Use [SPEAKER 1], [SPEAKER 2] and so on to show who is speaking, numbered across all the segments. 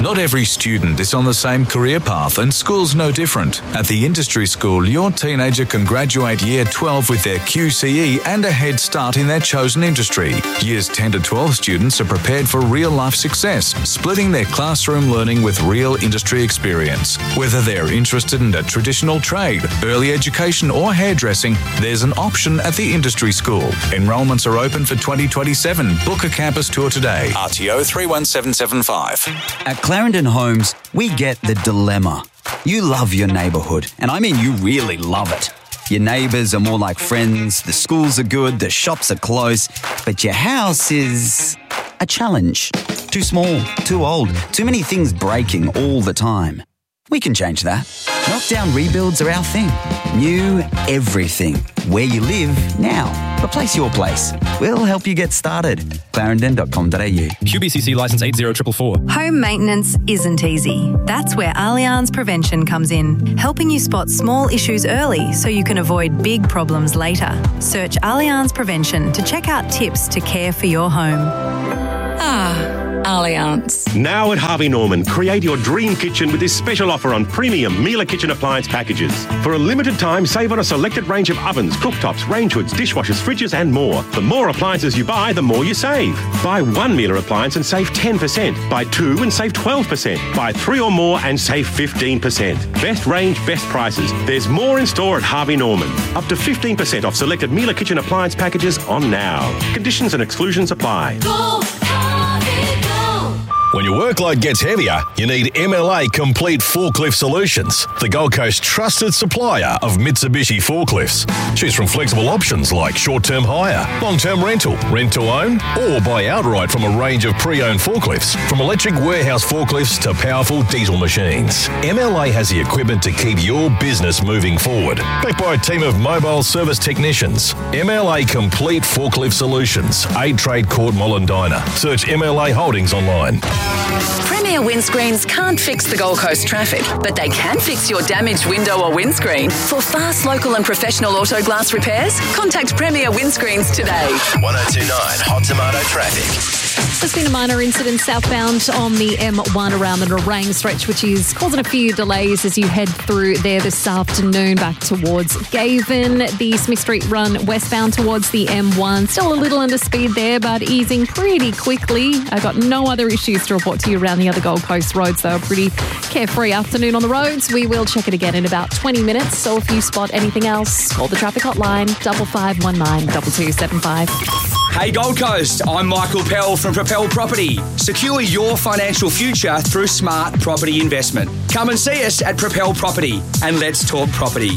[SPEAKER 1] Not every student is on the same career path, and school's no different. At the Industry School, your teenager can graduate Year 12 with their QCE and a head start in their chosen industry. Years 10 to 12 students are prepared for real-life success, splitting their classroom learning with real industry experience. Whether they're interested in a traditional trade, early education or hairdressing, there's an option at the Industry School. Enrolments are open for 2027. Book a campus tour today. RTO 31775.
[SPEAKER 2] At Clarendon Homes, we get the dilemma. You love your neighbourhood, and I mean you really love it. Your neighbours are more like friends, the schools are good, the shops are close, but your house is a challenge. Too small, too old, too many things breaking all the time. We can change that. Knockdown rebuilds are our thing. New everything. Where you live now. Replace your place. We'll help you get started. Clarendon.com.au.
[SPEAKER 3] QBCC licence 80444.
[SPEAKER 4] Home maintenance isn't easy. That's where Allianz Prevention comes in, helping you spot small issues early so you can avoid big problems later. Search Allianz Prevention to check out tips to care for your home.
[SPEAKER 5] Allianz.
[SPEAKER 6] Now at Harvey Norman, create your dream kitchen with this special offer on premium Miele kitchen appliance packages. For a limited time, save on a selected range of ovens, cooktops, range hoods, dishwashers, fridges and more. The more appliances you buy, the more you save. Buy one Miele appliance and save 10%. Buy two and save 12%. Buy three or more and save 15%. Best range, best prices. There's more in store at Harvey Norman. Up to 15% off selected Miele kitchen appliance packages on now. Conditions and exclusions apply.
[SPEAKER 7] When your workload gets heavier, you need MLA Complete Forklift Solutions, the Gold Coast trusted supplier of Mitsubishi forklifts. Choose from flexible options like short-term hire, long-term rental, rent-to-own, or buy outright from a range of pre-owned forklifts, from electric warehouse forklifts to powerful diesel machines. MLA has the equipment to keep your business moving forward. Backed by a team of mobile service technicians. MLA Complete Forklift Solutions, 8 Trade Court, Mollendina. Search MLA Holdings online.
[SPEAKER 5] Premier Windscreens can't fix the Gold Coast traffic, but they can fix your damaged window or windscreen. For fast, local and professional auto glass repairs, contact Premier Windscreens today.
[SPEAKER 8] 1029 Hot Tomato Traffic.
[SPEAKER 9] There's been a minor incident southbound on the M1 around the Nerang stretch, which is causing a few delays as you head through there this afternoon back towards Gavin. The Smith Street run westbound towards the M1. Still a little under speed there, but easing pretty quickly. I got no other issues to report to you around the other Gold Coast roads, though. A pretty carefree afternoon on the roads. We will check it again in about 20 minutes. So if you spot anything else, call the traffic hotline 5519 2275.
[SPEAKER 10] Hey Gold Coast, I'm Michael Pell from Propel Property. Secure your financial future through smart property investment. Come and see us at Propel Property and let's talk property.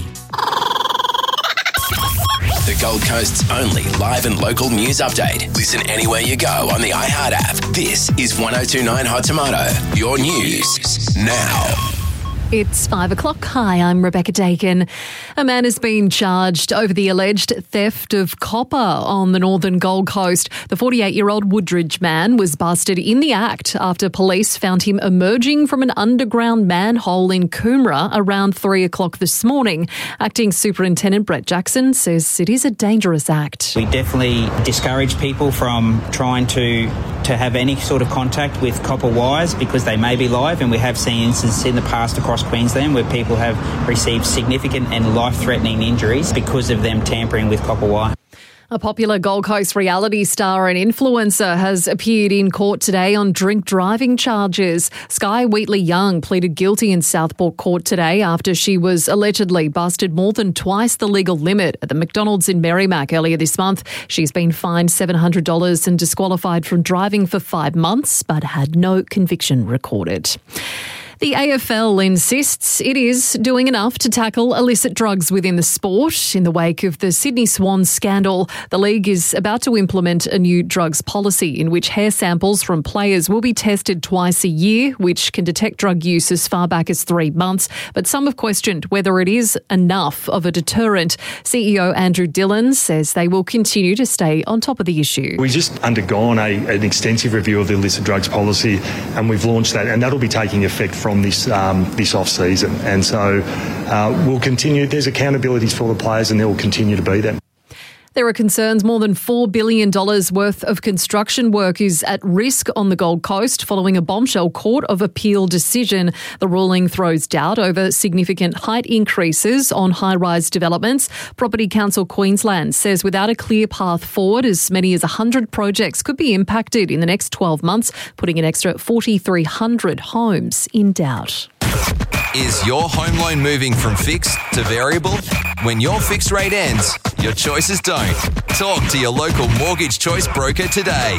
[SPEAKER 8] The Gold Coast's only live and local news update. Listen anywhere you go on the iHeart app. This is 1029 Hot Tomato, your news now.
[SPEAKER 9] It's 5 o'clock. Hi, I'm Rebecca Dakin. A man has been charged over the alleged theft of copper on the northern Gold Coast. The 48-year-old Woodridge man was busted in the act after police found him emerging from an underground manhole in Coomera around 3 o'clock this morning. Acting Superintendent Brett Jackson says it is a dangerous act.
[SPEAKER 11] We definitely discourage people from trying to have any sort of contact with copper wires because they may be live, and we have seen instances in the past across Queensland where people have received significant and life-threatening injuries because of them tampering with copper wire.
[SPEAKER 9] A popular Gold Coast reality star and influencer has appeared in court today on drink driving charges. Sky Wheatley-Young pleaded guilty in Southport Court today after she was allegedly busted more than twice the legal limit at the McDonald's in Merrimack earlier this month. She's been fined $700 and disqualified from driving for 5 months, but had no conviction recorded. The AFL insists it is doing enough to tackle illicit drugs within the sport. In the wake of the Sydney Swans scandal, the league is about to implement a new drugs policy in which hair samples from players will be tested twice a year, which can detect drug use as far back as 3 months. But some have questioned whether it is enough of a deterrent. CEO Andrew Dillon says they will continue to stay on top of the issue.
[SPEAKER 12] We've just undergone an extensive review of the illicit drugs policy, and we've launched that, and that'll be taking effect from this off-season. And so we'll continue. There's accountabilities for the players, and there will continue to be them.
[SPEAKER 9] There are concerns more than $4 billion worth of construction work is at risk on the Gold Coast following a bombshell Court of Appeal decision. The ruling throws doubt over significant height increases on high-rise developments. Property Council Queensland says without a clear path forward, as many as 100 projects could be impacted in the next 12 months, putting an extra 4,300 homes in doubt.
[SPEAKER 13] Is your home loan moving from fixed to variable? When your fixed rate ends, your choices don't. Talk to your local Mortgage Choice broker today.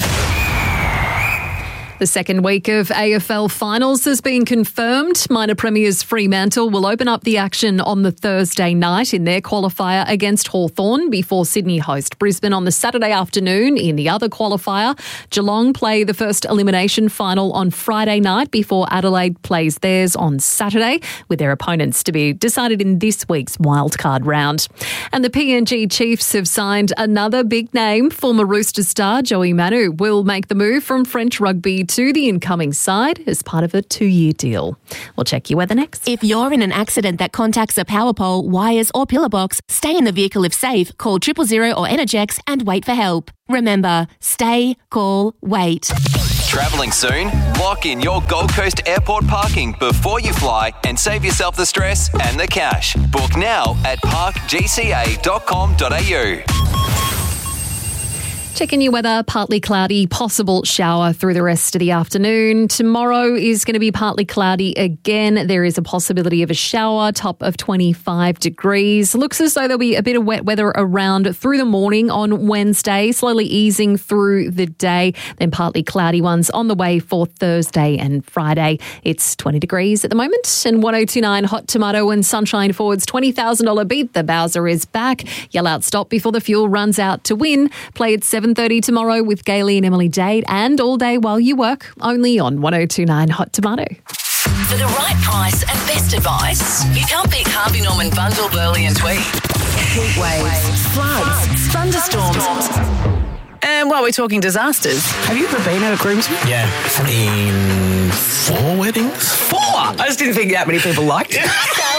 [SPEAKER 9] The second week of AFL finals has been confirmed. Minor Premiers Fremantle will open up the action on the Thursday night in their qualifier against Hawthorn before Sydney host Brisbane on the Saturday afternoon in the other qualifier. Geelong play the first elimination final on Friday night before Adelaide plays theirs on Saturday, with their opponents to be decided in this week's wildcard round. And the PNG Chiefs have signed another big name. Former Roosters star Joey Manu will make the move from French rugby to the incoming side as part of a 2-year deal. We'll check your weather next.
[SPEAKER 14] If you're in an accident that contacts a power pole, wires or pillar box, stay in the vehicle if safe, call 000 or Energex and wait for help. Remember, stay, call, wait.
[SPEAKER 13] Travelling soon? Lock in your Gold Coast Airport parking before you fly and save yourself the stress and the cash. Book now at parkgca.com.au.
[SPEAKER 9] Checking your weather, partly cloudy, possible shower through the rest of the afternoon. Tomorrow is going to be partly cloudy again. There is a possibility of a shower, top of 25 degrees. Looks as though there'll be a bit of wet weather around through the morning on Wednesday, slowly easing through the day. Then partly cloudy ones on the way for Thursday and Friday. It's 20 degrees at the moment. And 102.9 Hot Tomato and Sunshine Forward's $20,000 beat. The Bowser is back. Yell out stop before the fuel runs out to win. Play at 7:30 tomorrow with Gailey and Emily Jade, and all day while you work, only on 102.9 Hot Tomato.
[SPEAKER 5] For the right price and best advice, you can't beat Harvey Norman Bundle, Burley and Tweed. Heat waves, floods, thunderstorms. And while we're talking disasters, have you ever been at a groomsman?
[SPEAKER 15] Yeah, in 4 weddings.
[SPEAKER 5] 4? I just didn't think that many people liked it.